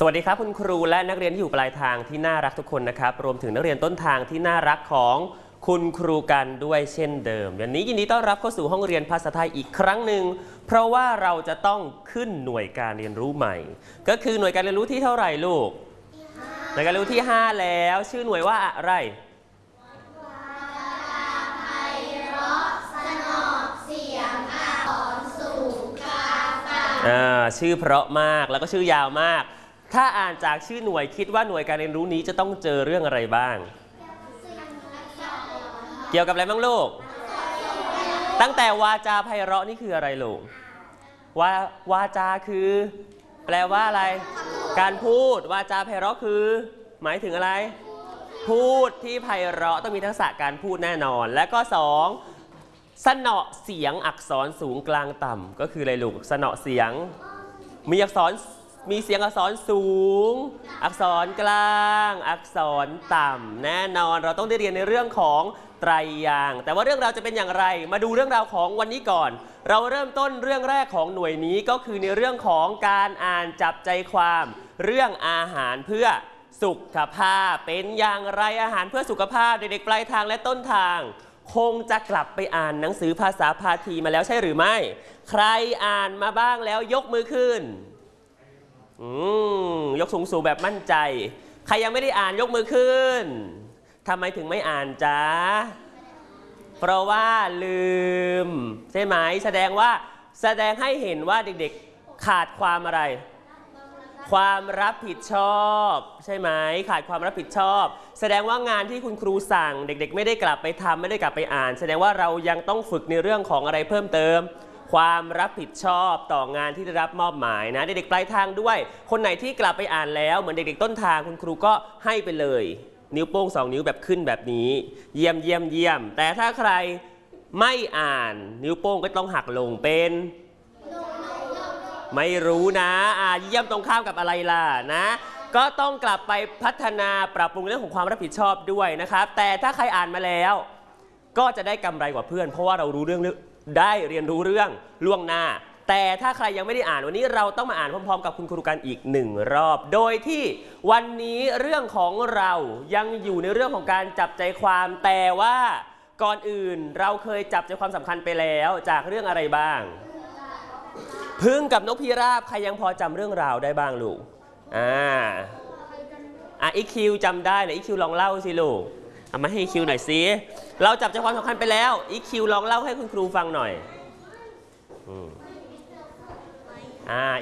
สวัสดีครับคุณครูและนักเรียนที่อยู่ปลายทางที่น่ารักทุกคนนะครับรวมถึงนักเรียนต้นทางที่น่ารักของคุณครูกันด้วยเช่นเดิมวันนี้ยินดีต้อนรับเข้าสู่ห้องเรียนภาษาไทยอีกครั้งหนึ่งเพราะว่าเราจะต้องขึ้นหน่วยการเรียนรู้ใหม่ก็คือหน่วยการเรียนรู้ที่เท่าไหร่ลูกหน่วยการเรียนรู้ที่5แล้วชื่อหน่วยว่าอะไรชื่อเพราะมากแล้วก็ชื่อยาวมากถ้าอ่านจากชื่อหน่วยคิดว่าหน่วยการเรียนรู้นี้จะต้องเจอเรื่องอะไรบ้างเกี่ยวกับอะไรบ้างลูกตั้งแต่วาจาไพเราะนี่คืออะไรลูกวาจาคือแปลว่าอะไรการพูดวาจาไพเราะคือหมายถึงอะไรพูดที่ไพเราะต้องมีทักษะการพูดแน่นอนและก็2สนอเสียงอักษรสูงกลางต่ำก็คืออะไรลูกสนอเสียงมีเสียงอักษรสูงอักษรกลางอักษรต่ำแน่นอนเราต้องได้เรียนในเรื่องของไตรยางค์แต่ว่าเรื่องราวจะเป็นอย่างไรมาดูเรื่องราวของวันนี้ก่อนเราเริ่มต้นเรื่องแรกของหน่วยนี้ก็คือในเรื่องของการอ่านจับใจความเรื่องอาหารเพื่อสุขภาพเป็นอย่างไรอาหารเพื่อสุขภาพเด็กๆปลายทางและต้นทางคงจะกลับไปอ่านหนังสือภาษาพาทีมาแล้วใช่หรือไม่ใครอ่านมาบ้างแล้วยกมือขึ้นยกสูงๆแบบมั่นใจใครยังไม่ได้อ่านยกมือขึ้นทำไมถึงไม่อ่านจ๊ะเพราะว่าลืมใช่ไหมแสดงให้เห็นว่าเด็กๆขาดความอะไรความรับผิดชอบใช่ไหมขาดความรับผิดชอบแสดงว่างานที่คุณครูสั่งเด็กๆไม่ได้กลับไปทำไม่ได้กลับไปอ่านแสดงว่าเรายังต้องฝึกในเรื่องของอะไรเพิ่มเติมความรับผิดชอบต่องานที่ได้รับมอบหมายนะเด็กๆปลายทางด้วยคนไหนที่กลับไปอ่านแล้วเหมือนเด็กๆต้นทางคุณครูก็ให้ไปเลยนิ้วโป้ง2 นิ้วแบบขึ้นแบบนี้เยี่ยมแต่ถ้าใครไม่อ่านนิ้วโป้งก็ต้องหักลงเป็นไม่รู้นะเยี่ยมตรงข้ามกับอะไรล่ะนะก็ต้องกลับไปพัฒนาปรับปรุงเรื่องของความรับผิดชอบด้วยนะครับแต่ถ้าใครอ่านมาแล้วก็จะได้กำไรกว่าเพื่อนเพราะว่าเรารู้เรื่องได้เรียนรู้เรื่องล่วงหน้าแต่ถ้าใครยังไม่ได้อ่านวันนี้เราต้องมาอ่านพร้อมๆกับคุณครูกันอีก1 รอบโดยที่วันนี้เรื่องของเรายังอยู่ในเรื่องของการจับใจความแต่ว่าก่อนอื่นเราเคยจับใจความสำคัญไปแล้วจากเรื่องอะไรบ้างพึ่งกับนกพิราบใครยังพอจำเรื่องราวได้บ้างลูกอีคิวจำได้เลยอีคิวลองเล่าสิลูกเอามาให้อีคิวหน่อยสิเราจับใจความสำคัญไปแล้วอีคิวลองเล่าให้คุณครูฟังหน่อย